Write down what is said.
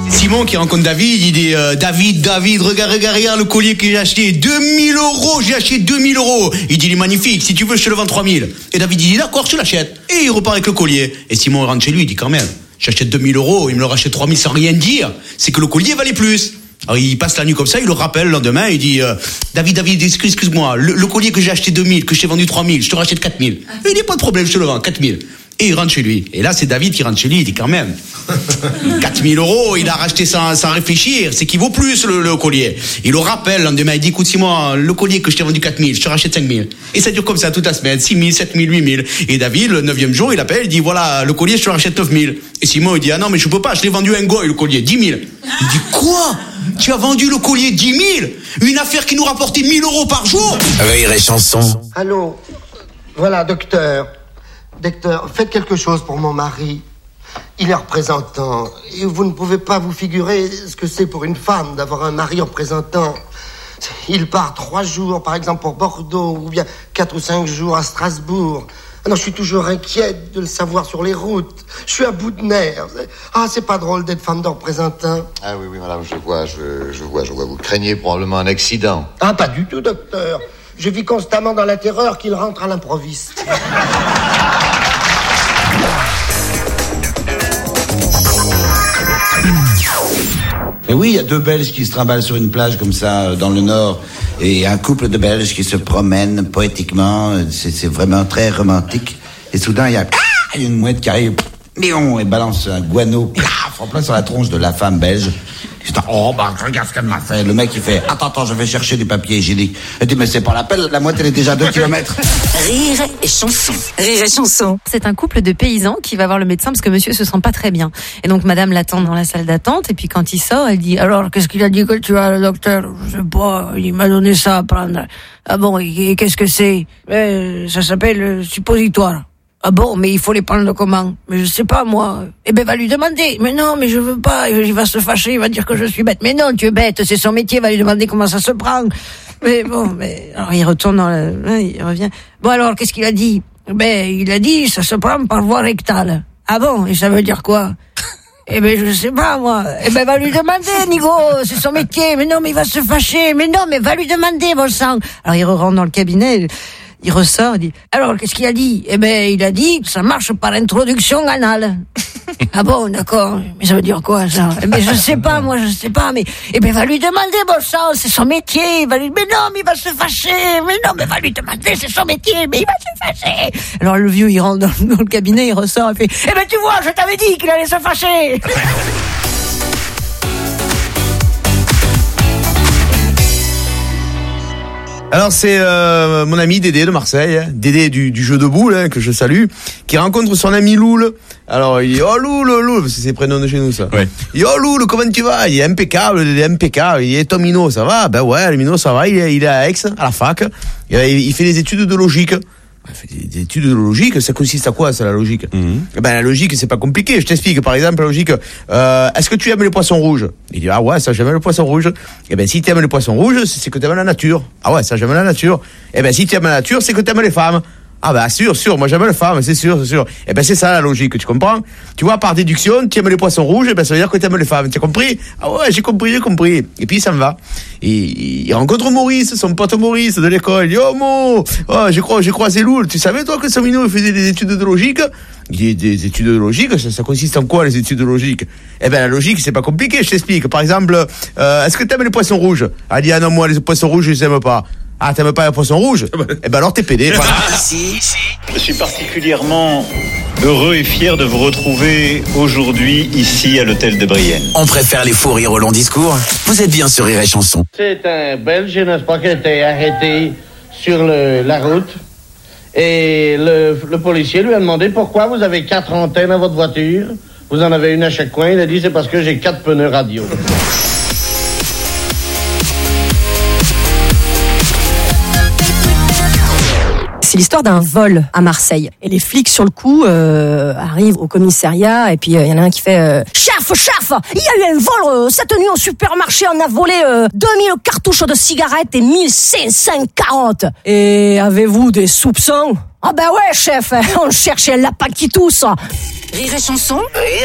Simon qui rencontre David, il dit David, regarde le collier que j'ai acheté, 2000 €, j'ai acheté 2000 €. Il dit il est magnifique, si tu veux je te le vends 3000. Et David dit d'accord, je l'achète. Et il repart avec le collier. Et Simon rentre chez lui, il dit quand même, j'achète 2000 €, il me le rachète 3000 sans rien dire, c'est que le collier valait plus. Alors il passe la nuit comme ça, il le rappelle le lendemain, il dit David, excuse-moi, le collier que j'ai acheté 2000, que je t'ai vendu 3000, je te rachète 4000. Il dit pas de problème, je te le vends 4000. Et il rentre chez lui. Et là, c'est David qui rentre chez lui. Il dit quand même 4000 €, il a racheté sans réfléchir. C'est qu'il vaut plus le collier. Il le rappelle le lendemain. Il dit écoute, Simon, le collier que je t'ai vendu 4000, je te rachète 5000. Et ça dure comme ça toute la semaine. 6000, 7000, 8000. Et David, le 9e jour, il appelle. Il dit voilà, le collier, je te rachète 9000. Et Simon, il dit ah non, mais je peux pas, je l'ai vendu à un goy, le collier, 10 000. Il dit quoi? Tu as vendu le collier 10 000? Une affaire qui nous rapportait 1000 € par jour? Rire et chanson. Allô? Voilà, docteur, faites quelque chose pour mon mari. Il est représentant. Et vous ne pouvez pas vous figurer ce que c'est pour une femme d'avoir un mari représentant. Il part 3 jours, par exemple, pour Bordeaux, ou bien 4 ou 5 jours à Strasbourg. Alors, je suis toujours inquiète de le savoir sur les routes. Je suis à bout de nerfs. Ah, c'est pas drôle d'être femme de représentant. Ah oui, madame, je vois. Vous craignez probablement un accident. Ah, pas du tout, docteur. Je vis constamment dans la terreur qu'il rentre à l'improviste. Mais oui, il y a 2 Belges qui se trimballent sur une plage comme ça, dans le Nord, et un couple de Belges qui se promènent poétiquement, c'est vraiment très romantique. Et soudain, il y a une mouette qui arrive, et balance un guano, en plein sur la tronche de la femme belge. Oh, regarde ce qu'elle m'a fait. Le mec, il fait, attends, je vais chercher du papier hygiénique. Il dit, mais c'est pas la peine, la mouette, elle est déjà à 2 kilomètres. Rire et chanson. Rire et chanson. C'est un couple de paysans qui va voir le médecin parce que monsieur se sent pas très bien. Et donc madame l'attend dans la salle d'attente et puis quand il sort, elle dit alors qu'est-ce qu'il a dit que tu as le docteur? Je sais pas, il m'a donné ça à prendre. Ah bon, et qu'est-ce que c'est? Ça s'appelle le suppositoire. Ah bon, mais il faut les prendre comment? Mais je sais pas, moi. Eh ben, va lui demander. Mais non, mais je veux pas. Il va se fâcher, il va dire que je suis bête. Mais non, tu es bête, c'est son métier, va lui demander comment ça se prend. Mais bon, alors il retourne il revient. Bon, alors, qu'est-ce qu'il a dit? Il a dit, ça se prend par voie rectale. Ah bon, et ça veut dire quoi? Eh ben, je sais pas, moi. Eh ben, va lui demander, Nigo, c'est son métier. Mais non, mais il va se fâcher. Mais non, mais va lui demander, bon sang. Alors, il rentre dans le cabinet. Il ressort, il dit, alors, qu'est-ce qu'il a dit? Eh ben, il a dit que ça marche par introduction anale. Ah bon, d'accord. Mais ça veut dire quoi, ça? Eh ben, je sais pas, mais, eh ben, va lui demander, bon sang, c'est son métier. Mais non, mais il va se fâcher. Mais non, mais va lui demander, c'est son métier, mais il va se fâcher. Alors, le vieux, il rentre dans le cabinet, il ressort, il fait, eh ben, tu vois, je t'avais dit qu'il allait se fâcher. Alors c'est mon ami Dédé de Marseille, Dédé du jeu de boules, que je salue, qui rencontre son ami Loul. Alors il dit oh Loul, c'est prénom de chez nous ça. Ouais. Il dit oh Loul, comment tu vas? Il est impeccable, Il dit ton Mino, ça va? Ben ouais, le Mino ça va, il est à Aix, à la fac. Il fait des études de logique. Il fait des études de logique, ça consiste à quoi ça la logique? Ben la logique c'est pas compliqué, je t'explique. Par exemple la logique, est-ce que tu aimes les poissons rouges? Il dit ah ouais, ça j'aime le poisson rouge. Eh ben si tu aimes le poisson rouge, c'est que tu aimes la nature. Ah ouais, ça j'aime la nature. Eh ben si tu aimes la nature, c'est que tu aimes les femmes. Ah ben sûr, moi j'aime les femmes, c'est sûr. Eh ben c'est ça la logique, tu comprends? Tu vois, par déduction, tu aimes les poissons rouges, eh ben ça veut dire que tu aimes les femmes, tu as compris? Ah ouais, j'ai compris. Et puis ça me va. Et il rencontre Maurice, son pote Maurice de l'école. Il dit oh Mo, j'ai croisé Loul. Tu savais toi que Samino il faisait des études de logique? Il dit des études de logique, ça consiste en quoi les études de logique? Eh ben la logique c'est pas compliqué, je t'explique. Par exemple, est-ce que tu aimes les poissons rouges? Elle dit ah non, moi les poissons rouges je les aime pas. Ah, t'aimes pas les poissons rouges? Eh ben alors t'es pédé. Voilà. Je suis particulièrement heureux et fier de vous retrouver aujourd'hui ici à l'hôtel de Brienne. On préfère les faux rires au long discours. Vous êtes bien sur Rire et chanson. C'est un Belge, n'est-ce pas, qui a été arrêté sur la route. Et le policier lui a demandé pourquoi vous avez 4 antennes à votre voiture. Vous en avez une à chaque coin. Il a dit c'est parce que j'ai 4 pneus radio. C'est l'histoire d'un vol à Marseille. Et les flics sur le coup arrivent au commissariat et puis il y en a un qui fait chef, il y a eu un vol cette nuit au supermarché, on a volé 2000 cartouches de cigarettes et 1540. Et avez-vous des soupçons? Ah ben ouais chef, on cherchait un lapin qui tousse. Rire et chanson.